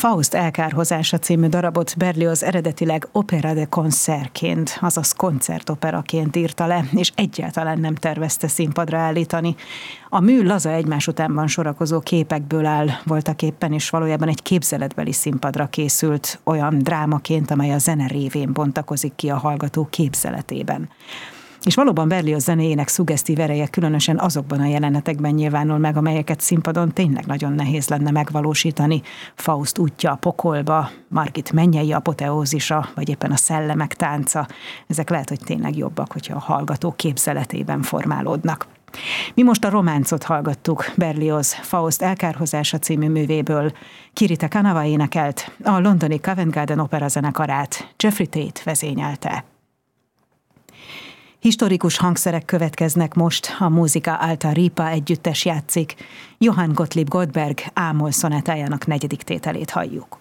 Faust elkárhozása című darabot Berlioz eredetileg opera de concertként, azaz koncertoperaként írta le, és egyáltalán nem tervezte színpadra állítani. A mű laza egymás utánban sorakozó képekből áll voltaképpen, és valójában egy képzeletbeli színpadra készült, olyan drámaként, amely a zene révén bontakozik ki a hallgató képzeletében. És valóban Berlioz zenéjének szuggesztív ereje különösen azokban a jelenetekben nyilvánul meg, amelyeket színpadon tényleg nagyon nehéz lenne megvalósítani. Faust útja a pokolba, Margit mennyei apoteózisa, vagy éppen a szellemek tánca. Ezek lehet, hogy tényleg jobbak, hogyha a hallgató képzeletében formálódnak. Mi most a románcot hallgattuk Berlioz Faust elkárhozása című művéből. Kirita Kanava énekelt, a londoni Covent Garden opera zenekarát Jeffrey Tate vezényelte. Historikus hangszerek következnek most, a Musica Alta Ripa együttes játszik. Johann Gottlieb Goldberg A-moll szonátájának 4. tételét halljuk.